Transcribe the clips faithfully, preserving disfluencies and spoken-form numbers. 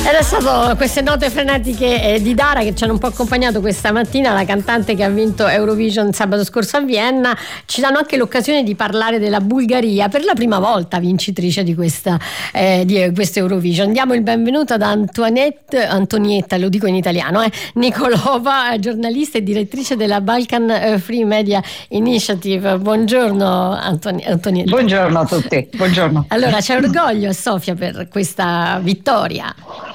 Era stato queste note frenetiche eh, di Dara che ci hanno un po' accompagnato questa mattina, la cantante che ha vinto Eurovision sabato scorso a Vienna. Ci danno anche l'occasione di parlare della Bulgaria, per la prima volta vincitrice di questa eh, di questo Eurovision. Diamo il benvenuto ad Antoinette, Antonietta, lo dico in italiano, eh, Nikolova, giornalista e direttrice della Balkan Free Media Initiative. Buongiorno Antoni- Antonietta. Buongiorno a tutti. Buongiorno. Allora, c'è orgoglio a Sofia per questa vittoria.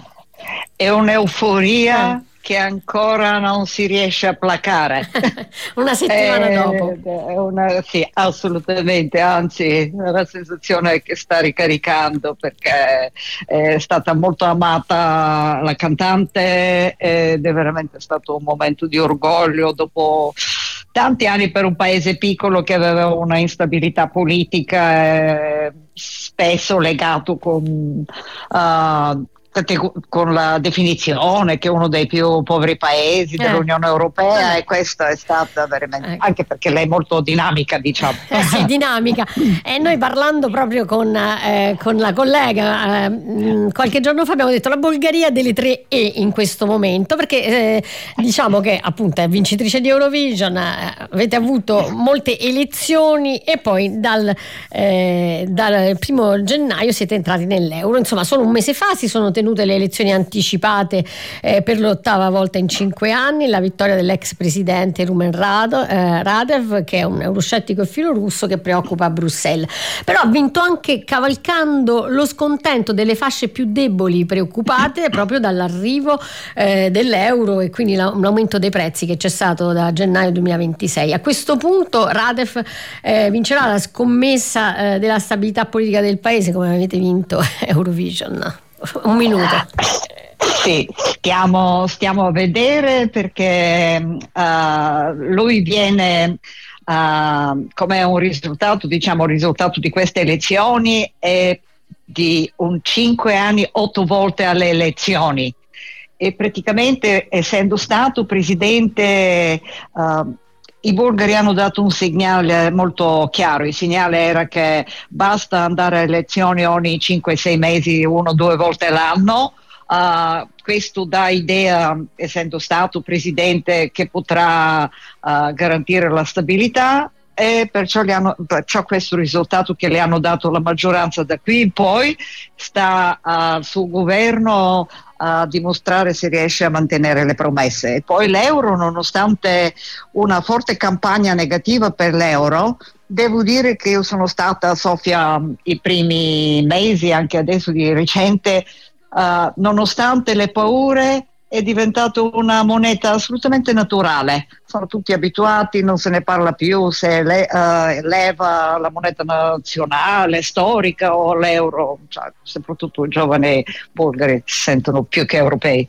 È un'euforia eh. che ancora non si riesce a placare. Una settimana è, dopo. È una, sì, assolutamente, anzi la sensazione è che sta ricaricando, perché è stata molto amata la cantante ed è veramente stato un momento di orgoglio dopo tanti anni per un paese piccolo che aveva una instabilità politica, eh, spesso legato con uh, con la definizione che è uno dei più poveri paesi eh. dell'Unione Europea, eh. e questa è stata veramente, eh. anche perché lei è molto dinamica, diciamo. Eh sì, dinamica. E noi parlando proprio con, eh, con la collega eh, qualche giorno fa abbiamo detto la Bulgaria delle tre E in questo momento, perché eh, diciamo che appunto è vincitrice di Eurovision, eh, avete avuto molte elezioni e poi dal, eh, dal primo gennaio siete entrati nell'euro, insomma solo un mese fa si sono tenuti tenute le elezioni anticipate eh, per l'ottava volta in cinque anni, la vittoria dell'ex presidente Rumen Rado, eh, Radev, che è un euroscettico e filorusso che preoccupa Bruxelles, però ha vinto anche cavalcando lo scontento delle fasce più deboli preoccupate proprio dall'arrivo eh, dell'euro e quindi la, un aumento dei prezzi che c'è stato da gennaio duemilaventisei. A questo punto Radev eh, vincerà la scommessa eh, della stabilità politica del paese, come avete vinto Eurovision. Un minuto. Sì, stiamo, stiamo a vedere, perché uh, lui viene uh, come un risultato, diciamo, il risultato di queste elezioni è di un cinque anni, otto volte alle elezioni, e praticamente essendo stato presidente uh, i bulgari hanno dato un segnale molto chiaro. Il segnale era che basta andare a elezioni ogni cinque sei mesi, uno o due volte l'anno. Uh, questo dà idea, essendo stato presidente, che potrà uh, garantire la stabilità, e perciò, gli hanno, perciò questo risultato che le hanno dato la maggioranza. Da qui in poi sta al uh, suo governo a dimostrare se riesce a mantenere le promesse. E poi l'euro, nonostante una forte campagna negativa per l'euro, devo dire che io sono stata a Sofia i primi mesi, anche adesso di recente, uh, nonostante le paure è diventato una moneta assolutamente naturale. Sono tutti abituati, non se ne parla più se le, uh, leva la moneta nazionale, storica o l'euro, cioè, soprattutto i giovani bulgari si sentono più che europei.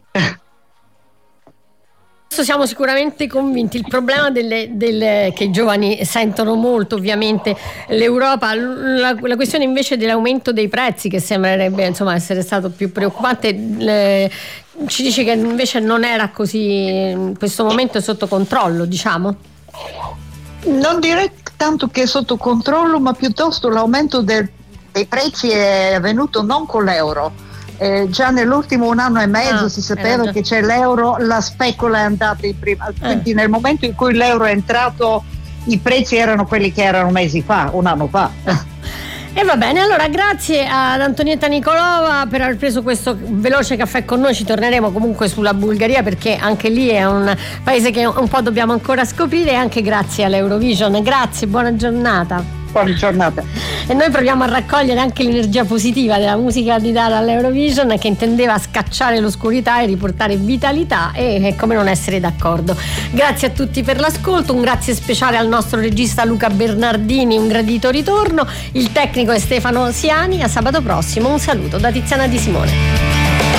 Siamo sicuramente convinti. Il problema delle, delle, che i giovani sentono molto ovviamente l'Europa, la, la questione invece dell'aumento dei prezzi, che sembrerebbe insomma essere stato più preoccupante, le, ci dice che invece non era così, in questo momento è sotto controllo, diciamo? Non direi tanto che è sotto controllo, ma piuttosto l'aumento del, dei prezzi è avvenuto non con l'euro. Eh, già nell'ultimo un anno e mezzo ah, si sapeva che c'è l'euro, la specola è andata in prima, quindi eh. nel momento in cui l'euro è entrato i prezzi erano quelli che erano mesi fa, un anno fa. E va bene, allora grazie ad Antonietta Nikolova per aver preso questo veloce caffè con noi. Ci torneremo comunque sulla Bulgaria, perché anche lì è un paese che un po' dobbiamo ancora scoprire, e anche grazie all'Eurovision. Grazie, buona giornata. Buona giornata. E noi proviamo a raccogliere anche l'energia positiva della musica di Dara all'Eurovision, che intendeva scacciare l'oscurità e riportare vitalità, e, e come non essere d'accordo. Grazie a tutti per l'ascolto, un grazie speciale al nostro regista Luca Bernardini, un gradito ritorno. Il tecnico è Stefano Siani. A sabato prossimo, un saluto da Tiziana Di Simone.